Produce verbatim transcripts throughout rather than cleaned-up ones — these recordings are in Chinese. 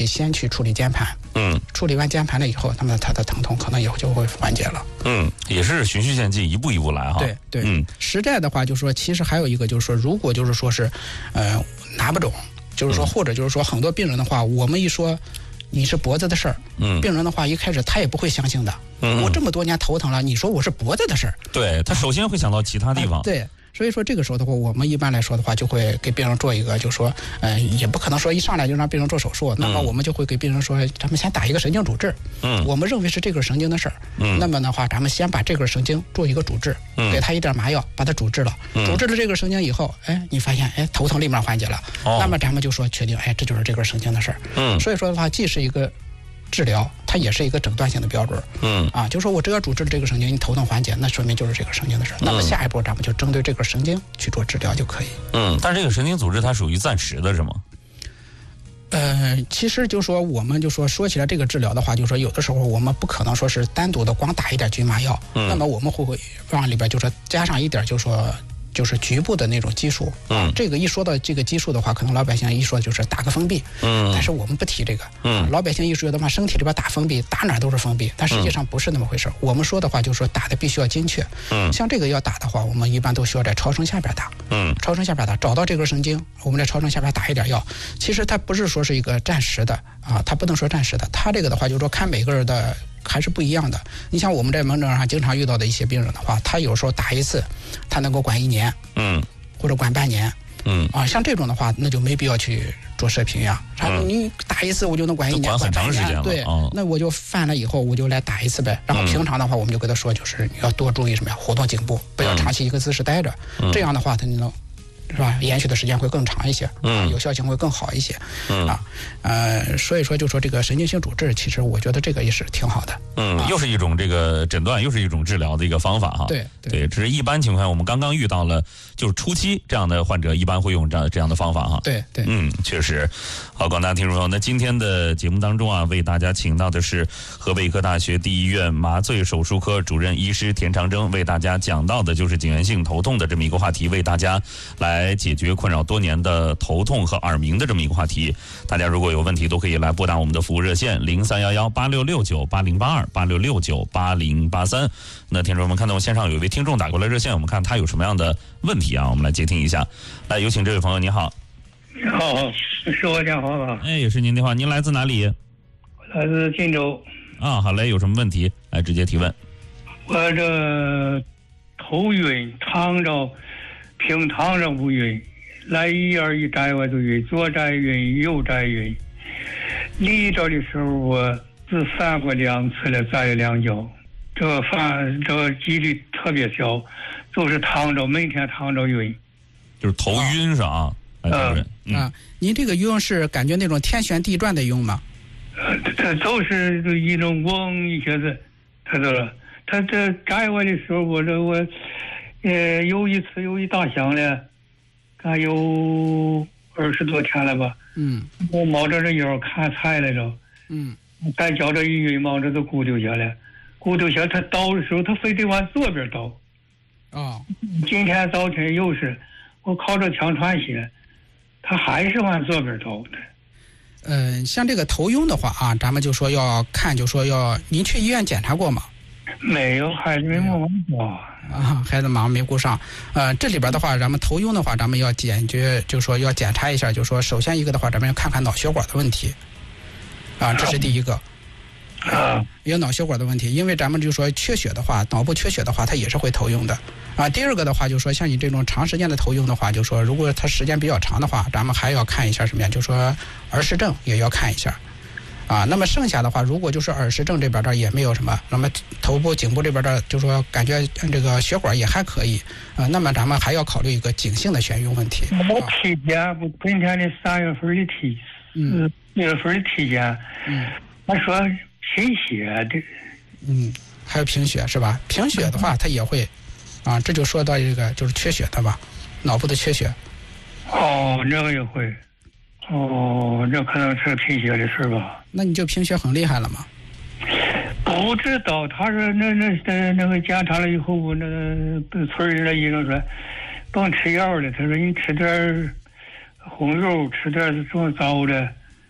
去先去处理间盘， 嗯， 处理完间盘了以后，那么它的疼痛可能以后就会缓解了。 嗯，也是循序渐进，一步一步来哈。 对对， 嗯， 实在的话就是说，其实还有一个就是说，如果就是说是，呃，拿不准，就是说、 嗯、 或者就是说很多病人的话，我们一说你是脖子的事儿， 嗯， 病人的话一开始他也不会相信的。嗯，我这么多年头疼了，你说我是脖子的事儿， 对他首先会想到其他地方。 啊、对。所以说这个时候的话，我们一般来说的话，就会给病人做一个，就是说，呃，也不可能说一上来就让病人做手术，那么我们就会给病人说，咱们先打一个神经主治，嗯，我们认为是这根神经的事儿，嗯，那么的话，咱们先把这根神经做一个主治，嗯，给他一点麻药，把它主治了，嗯，主治了这根神经以后，哎，你发现，哎，头疼立马缓解了，哦，那么咱们就说确定，哎，这就是这根神经的事儿，嗯，所以说的话，既是一个治疗，它也是一个诊断性的标准。嗯啊，就是说我只要主治了这个神经，你头疼缓解，那说明就是这个神经的事。嗯、那么下一步咱们就针对这个神经去做治疗就可以。 嗯，但是这个神经阻滞它属于暂时的是吗？ 呃，其实就说我们就说说起来这个治疗的话，就说有的时候我们不可能说是单独的光打一点局麻药，嗯，那么我们会会往里边就说加上一点就说。就是局部的那种激素，嗯，这个一说到这个激素的话，可能老百姓一说就是打个封闭，嗯，但是我们不提这个，嗯，老百姓一说的话，身体里边打封闭，打哪都是封闭，但实际上不是那么回事。嗯、我们说的话就是说打的必须要精确，嗯，像这个要打的话，我们一般都需要在超声下边打，嗯，超声下边打，找到这根神经，我们在超声下边打一点药。其实它不是说是一个暂时的啊，它不能说暂时的，它这个的话就是说看每个人的。还是不一样的。你像我们在门诊上经常遇到的一些病人的话，他有时候打一次，他能够管一年，嗯，或者管半年，嗯，啊，像这种的话，那就没必要去做射频呀。嗯，你打一次我就能管一年， 管很长时间了， 对，哦、那我就犯了以后我就来打一次呗。然后平常的话，我们就跟他说，就是你要多注意什么呀，活动颈部，不要长期一个姿势待着，嗯、这样的话他能。是吧？延续的时间会更长一些，嗯，有效性会更好一些，嗯啊，呃，所以说就说这个神经性主治，其实我觉得这个也是挺好的， 嗯，啊、又是一种这个诊断，又是一种治疗的一个方法哈。 对对, 对，只是一般情况下，我们刚刚遇到了就是初期这样的患者，一般会用这样这样的方法哈。 对对， 嗯，确实。好，广大听众朋友，那今天的节目当中啊，为大家请到的是河北医科大学第一医院麻醉手术科主任医师田长征，为大家讲到的就是颈源性头痛的这么一个话题，为大家来。来解决困扰多年的头痛和耳鸣的这么一个话题，大家如果有问题都可以来拨打我们的服务热线零三幺幺八六六九八零八二八六六九八零八三。那听众们看到线上有一位听众打过来热线，我们看他有什么样的问题啊？我们来接听一下。来，有请这位朋友，你好。 你好，是我电话吧？ 哎，也是您电话。您来自哪里？ 来自晋州。 啊，好嘞，有什么问题来直接提问。 我这头晕，躺着。平躺着不晕，来医院一站我就晕，左站晕，右站晕。离着的时候我只犯过两次了，再有两脚，这个犯这个几率特别小，就是躺着，每天躺着晕， 就是头晕是啊？ 嗯嗯啊，您这个晕是感觉那种天旋地转的晕吗？ 呃，这都是一种嗡一下子，他这了，他这站我的时候，我这我。呃，有一次有一大响了，刚有二十多天了吧。嗯。我冒着这腰看菜来着。嗯。再觉着一晕，冒着都骨头下来，骨头下他倒的时候，他非得往左边倒。哦。今天早晨又是，我靠着强传血，他还是往左边倒的。 嗯、呃，像这个头晕的话啊，咱们就说要看，就说要您去医院检查过吗？ 没有，孩子没忙过啊，孩子忙没顾上。呃，这里边的话，咱们头晕的话，咱们要解决，就说要检查一下，就说首先一个的话，咱们要看看脑血管的问题，啊，这是第一个。啊，有脑血管的问题，因为咱们就说缺血的话，脑部缺血的话，它也是会头晕的。啊，第二个的话，就说像你这种长时间的头晕的话，就说如果它时间比较长的话，咱们还要看一下什么呀？就说儿时症也要看一下。啊，那么剩下的话，如果就是耳石症这边这也没有什么，那么头部、颈部这边的，就说感觉这个血管也还可以，啊，那么咱们还要考虑一个颈性的眩晕问题。 我体检，我今天的三月份的体，嗯，四月份的体检，嗯，他说贫血的， 嗯，还有贫血是吧？贫血的话，它也会，啊，这就说到这个就是缺血的吧，脑部的缺血。 哦，这个也会。哦，这可能是贫血的事吧？ 那你就贫血很厉害了吗？ 不知道，他说那那那那个检查了以后，那个村里的医生说，甭吃药了。他说你吃点红肉，吃点这种糟的，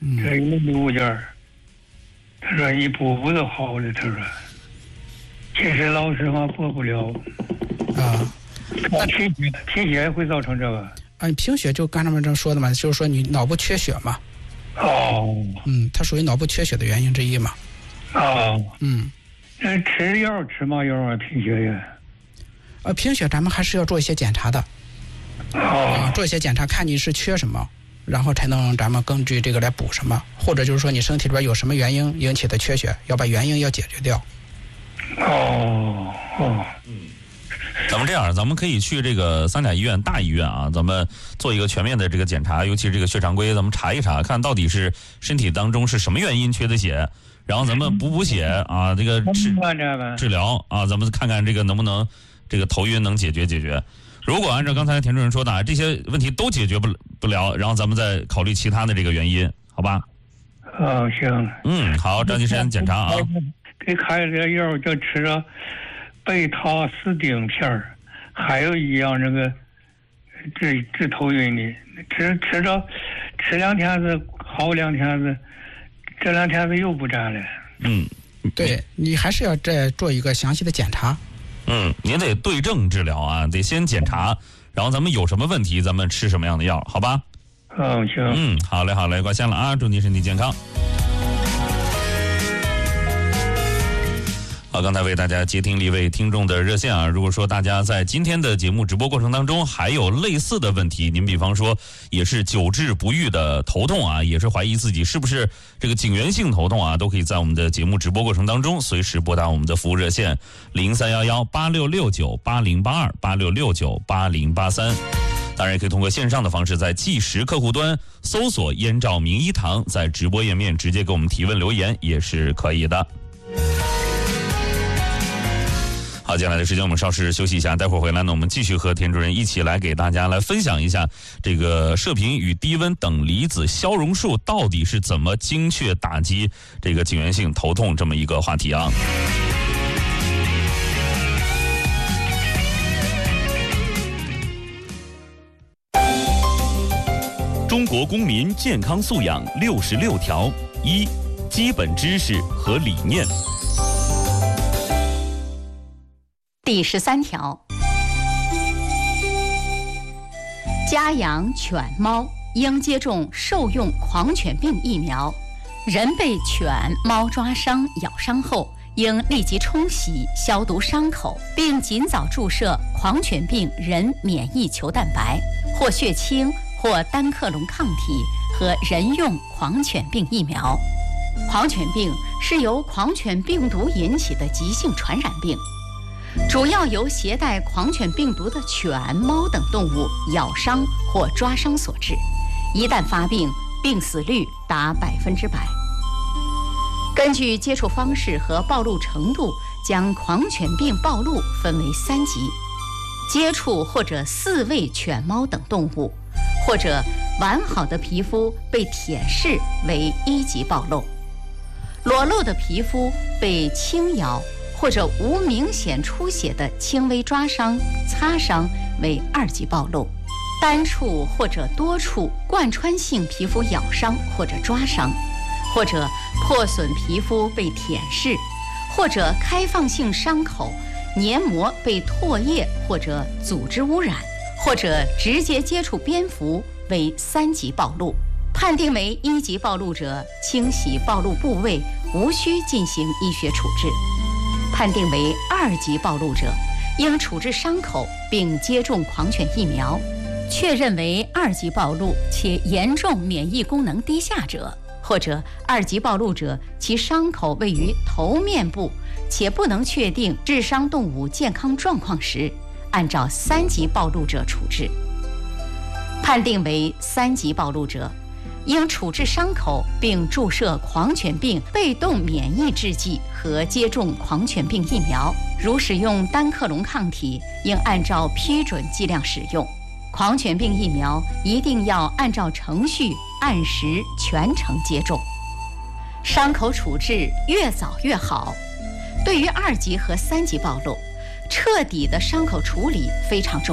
这一个物件儿，他说一补补就好了。他说，其实老实话补不了。 啊， 那贫血贫血会造成这个？ 嗯，贫血就刚才们这说的嘛，就是说你脑部缺血嘛。 哦。 嗯，它属于脑部缺血的原因之一嘛。 哦。 嗯。 那吃药吃嘛药啊？贫血呀？ 呃，贫血咱们还是要做一些检查的。 哦。 啊，做一些检查，看你是缺什么，然后才能咱们根据这个来补什么，或者就是说你身体里边有什么原因引起的缺血，要把原因要解决掉。 哦哦。 嗯。咱们这样，咱们可以去这个三甲医院大医院啊，咱们做一个全面的这个检查，尤其是这个血常规，咱们查一查，看到底是身体当中是什么原因缺的血，然后咱们补补血啊，这个治治疗啊，咱们看看这个能不能这个头晕能解决解决。如果按照刚才田主任说的啊，这些问题都解决不不了，然后咱们再考虑其他的这个原因，好吧？ 哦，行。 嗯，好，抓紧时间检查啊。 给开了药，就吃了贝塔斯汀片儿，还有一样这个治治头晕的，吃吃着吃两天子好两天子，这两天子又不沾了。 嗯， 对你还是要再做一个详细的检查。 嗯，您得对症治疗啊，得先检查，然后咱们有什么问题，咱们吃什么样的药，好吧？ 嗯，行。 嗯，好嘞，好嘞，挂线了啊，祝您身体健康。好，刚才为大家接听了一位听众的热线啊。如果说大家在今天的节目直播过程当中还有类似的问题，您比方说也是久治不愈的头痛啊，也是怀疑自己是不是这个颈源性头痛啊，都可以在我们的节目直播过程当中随时拨打我们的服务热线零三幺幺八六六九八零八二八六六九八零八三。当然也可以通过线上的方式，在计时客户端搜索燕赵名医堂，在直播页面直接给我们提问留言也是可以的。好，接下来的时间我们稍事休息一下，待会儿回来呢，我们继续和田主任一起来给大家来分享一下这个射频与低温等离子消融术到底是怎么精确打击这个颈源性头痛这么一个话题啊。 中国公民健康素养六十六条：一、基本知识和理念。 第十三条，家养犬猫应接种兽用狂犬病疫苗。人被犬猫抓伤、咬伤后，应立即冲洗、消毒伤口，并尽早注射狂犬病人免疫球蛋白、或血清或单克隆抗体和人用狂犬病疫苗。狂犬病是由狂犬病毒引起的急性传染病，主要由携带狂犬病毒的犬、猫等动物咬伤或抓伤所致，一旦发病，病死率达百分之百。根据接触方式和暴露程度，将狂犬病暴露分为三级：接触或者饲喂犬猫等动物，或者完好的皮肤被舔舐为一级暴露，裸露的皮肤被轻咬或者无明显出血的轻微抓伤、擦伤为二级暴露，单处或者多处贯穿性皮肤咬伤或者抓伤，或者破损皮肤被舔舐，或者开放性伤口黏膜被唾液或者组织污染，或者直接接触蝙蝠为三级暴露。判定为一级暴露者，清洗暴露部位，无需进行医学处置。判定为二级暴露者，应处置伤口并接种狂犬疫苗。确认为二级暴露且严重免疫功能低下者，或者二级暴露者其伤口位于头面部且不能确定致伤动物健康状况时，按照三级暴露者处置。判定为三级暴露者，应处置伤口并注射狂犬病被动免疫制剂和接种狂犬病疫苗。如使用单克隆抗体，应按照批准剂量使用。狂犬病疫苗一定要按照程序按时全程接种。伤口处置越早越好。对于二级和三级暴露，彻底的伤口处理非常重要。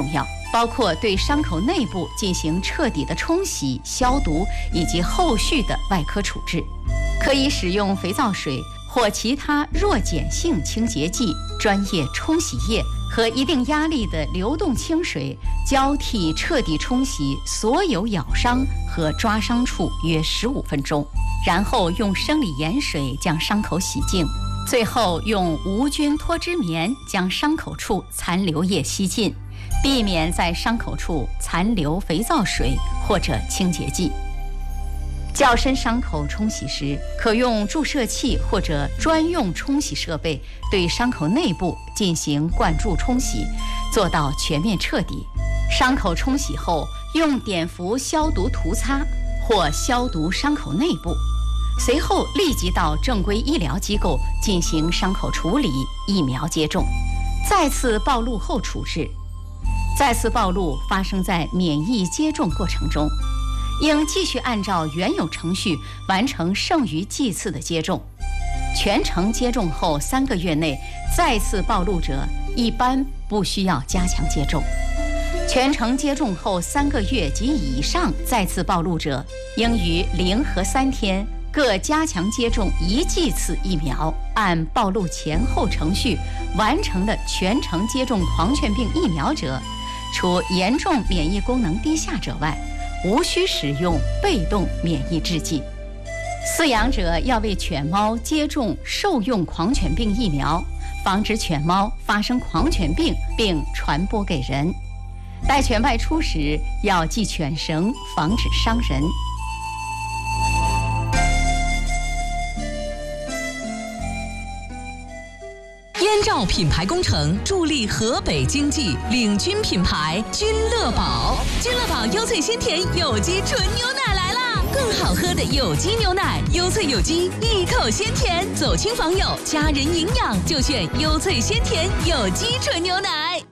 包括对伤口内部进行彻底的冲洗、消毒以及后续的外科处置。可以使用肥皂水或其他弱碱性清洁剂、专业冲洗液和一定压力的流动清水交替彻底冲洗所有咬伤和抓伤处约十五分钟，然后用生理盐水将伤口洗净，最后用无菌脱脂棉将伤口处残留液吸尽，避免在伤口处残留肥皂水或者清洁剂。较深伤口冲洗时，可用注射器或者专用冲洗设备对伤口内部进行灌注冲洗，做到全面彻底。伤口冲洗后，用碘伏消毒涂擦或消毒伤口内部，随后立即到正规医疗机构进行伤口处理、疫苗接种。再次暴露后处置。再次暴露发生在免疫接种过程中，应继续按照原有程序完成剩余剂次的接种。全程接种后三个月内再次暴露者，一般不需要加强接种。全程接种后三个月及以上再次暴露者，应于零和三天各加强接种一剂次疫苗，按暴露前后程序完成了全程接种狂犬病疫苗者，除严重免疫功能低下者外，无需使用被动免疫制剂。饲养者要为犬猫接种兽用狂犬病疫苗，防止犬猫发生狂犬病并传播给人。带犬外出时要系犬绳，防止伤人。 燕赵品牌工程助力河北经济，领军品牌君乐宝。君乐宝优萃鲜甜有机纯牛奶来啦！更好喝的有机牛奶，优萃有机，一口鲜甜，走亲访友，家人营养就选优萃鲜甜有机纯牛奶。